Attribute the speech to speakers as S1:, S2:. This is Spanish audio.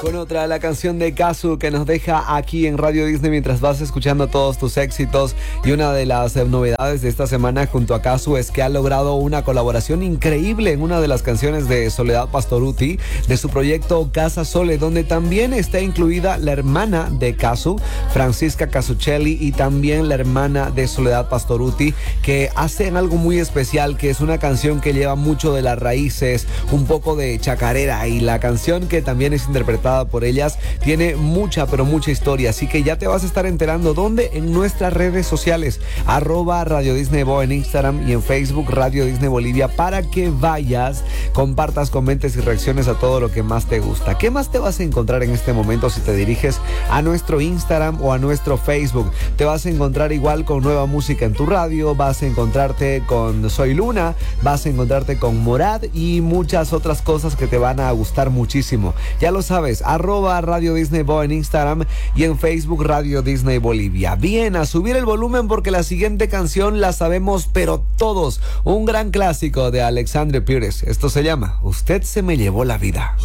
S1: Con otra, la canción de Kazu que nos deja aquí en Radio Disney mientras vas escuchando todos tus éxitos. Y una de las novedades de esta semana junto a Kazu es que ha logrado una colaboración increíble en una de las canciones de Soledad Pastorutti de su proyecto Casa Sole, donde también está incluida la hermana de Kazu, Francisca Casuccelli, y también la hermana de Soledad Pastorutti, que hacen algo muy especial, que es una canción que lleva mucho de las raíces, un poco de chacarera, y la canción que también es interpretada por ellas tiene mucha, pero mucha historia, así que ya te vas a estar enterando dónde, en nuestras redes sociales, @Radio Disney Bo en Instagram y en Facebook Radio Disney Bolivia, para que vayas, compartas, comentes y reacciones a todo lo que más te gusta. ¿Qué más te vas a encontrar en este momento si te diriges a nuestro Instagram o a nuestro Facebook? Te vas a encontrar igual con nueva música en tu radio, vas a encontrarte con Soy Luna, vas a encontrarte con Morad y muchas otras cosas que te van a gustar muchísimo. Ya lo sabes, @Radio Disney Bo en Instagram y en Facebook Radio Disney Bolivia. Bien, a subir el volumen porque la siguiente canción la sabemos pero todos. Un gran clásico de Alexandre Pires. Esto se llama Usted se me llevó la vida.